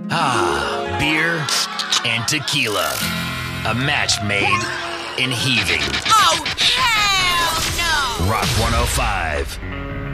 Ah, beer and tequila. A match made in heaving. Oh, hell no! Rock 105.